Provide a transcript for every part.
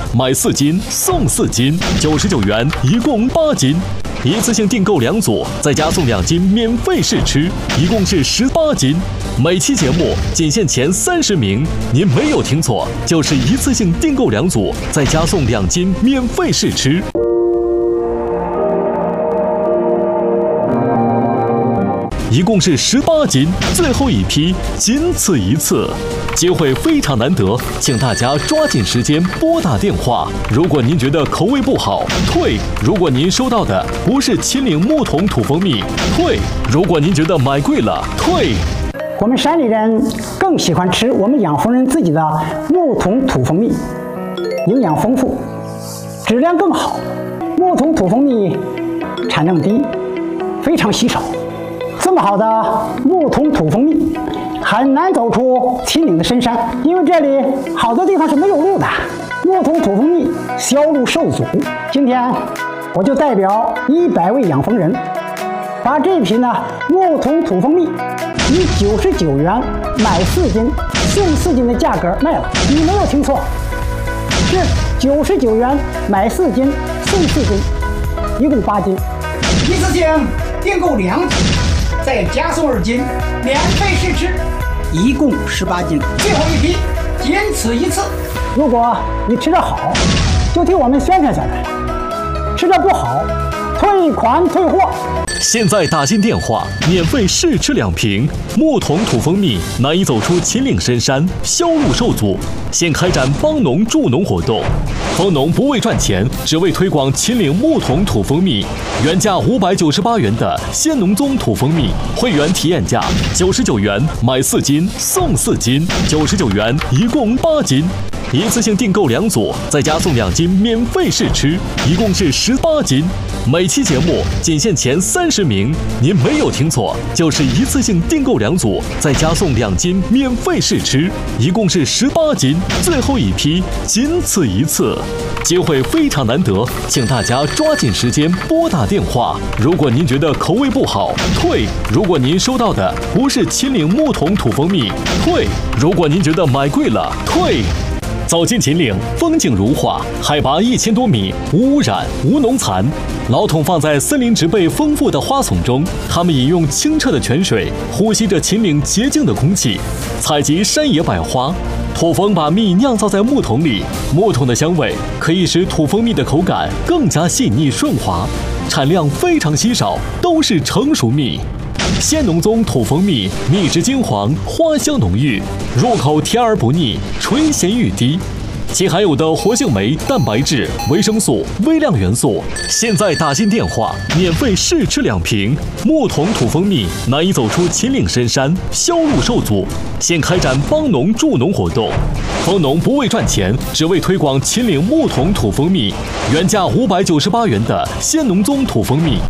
买4斤送4斤，99元一共8斤。一次性订购2组，再加送2斤免费试吃，一共是18斤。每期节目仅限前30名，您没有听错，就是一次性订购2组，再加送2斤免费试吃。一共是18斤，最后一批仅此一次，机会非常难得，请大家抓紧时间拨打电话。如果您觉得口味不好，退；如果您收到的不是秦岭木桶土蜂蜜，退；如果您觉得买贵了，退。 我们山里人更喜欢吃我们养蜂人自己的木桶土蜂蜜，营养丰富，质量更好。木桶土蜂蜜产量低，非常稀少。这么好的木桶土蜂蜜很难走出秦岭的深山，因为这里好多地方是没有路的。木桶土蜂蜜销路受阻，今天我就代表100位养蜂人，把这瓶呢木桶土蜂蜜以99元买4斤送4斤的价格卖了。你没有听错，是99元买4斤送4斤，一共8斤。一次性订购2斤，再加送2斤免费试吃，一共18斤。最后一批，仅此一次。如果你吃得好，就替我们宣传宣传；吃得不好，退款退货。 现在打进电话，免费试吃2瓶木桶土蜂蜜，难以走出秦岭深山，销路受阻。现开展帮农助农活动，蜂农不为赚钱，只为推广秦岭木桶土蜂蜜。原价598元的鲜农宗土蜂蜜，会员体验价99元买4斤送4斤，99元一共8斤。一次性订购2组，再加送2斤免费试吃，一共是18斤。每期节目仅限前30名，您没有听错，就是一次性订购2组，再加送2斤免费试吃，一共是18斤，最后一批，仅此一次，机会非常难得，请大家抓紧时间拨打电话。如果您觉得口味不好，退；如果您收到的不是秦岭木桶土蜂蜜，退；如果您觉得买贵了，退。走进秦岭，风景如画，海拔1000多米，无污染，无农残。老桶放在森林植被丰富的花丛中，它们饮用清澈的泉水，呼吸着秦岭洁净的空气，采集山野百花。土蜂把蜜酿造在木桶里，木桶的香味可以使土蜂蜜的口感更加细腻顺滑，产量非常稀少，都是成熟蜜。鲜农宗土蜂蜜，蜜质金黄，花香浓郁，入口甜而不腻，醇咸欲滴。其含有的活性酶、蛋白质、维生素、微量元素，现在打进电话，免费试吃2瓶木桶土蜂蜜，难以走出秦岭深山，销路受阻。现开展帮农助农活动，蜂农不为赚钱，只为推广秦岭木桶土蜂蜜。原价598元的鲜农宗土蜂蜜。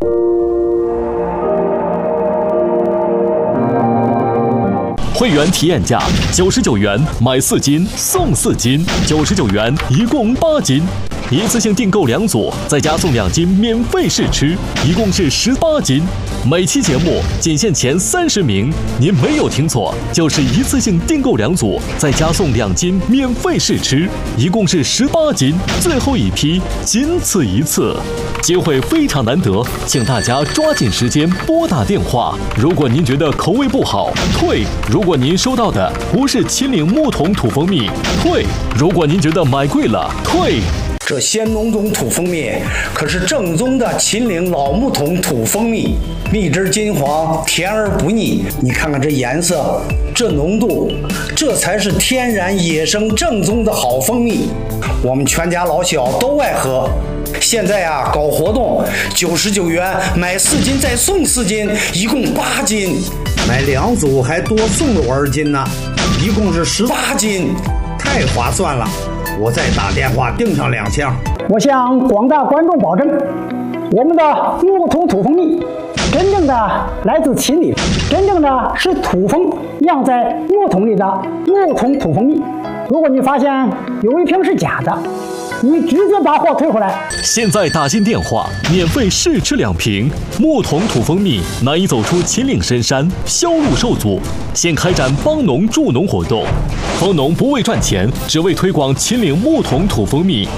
会员体验价99元买4斤送4斤，99元一共8斤。一次性订购2组，再加送2斤免费试吃，一共是18斤。每期节目仅限前30名，您没有听错，就是一次性订购2组，再加送2斤免费试吃，一共是18斤，最后一批，仅此一次，机会非常难得，请大家抓紧时间拨打电话。如果您觉得口味不好，退；如果您收到的不是秦岭木桶土蜂蜜，退；如果您觉得买贵了，退。 这鲜农宗土蜂蜜可是正宗的秦岭老木桶土蜂蜜，蜜汁金黄，甜而不腻。你看看这颜色，这浓度，这才是天然野生正宗的好蜂蜜。我们全家老小都爱喝。现在啊，搞活动，99元买4斤再送4斤，一共8斤。 买2组还多送了我2斤呢，一共是18斤，太划算了。我再打电话订上2箱。 我向广大观众保证，我们的木桶土蜂蜜真正的来自秦岭，真正的是土蜂酿在木桶里的木桶土蜂蜜。如果你发现有一瓶是假的，你直接把货退回来。 现在打进电话，免费试吃2瓶木桶土蜂蜜，难以走出秦岭深山，销路受阻。现开展帮农助农活动，蜂农不为赚钱，只为推广秦岭木桶土蜂蜜。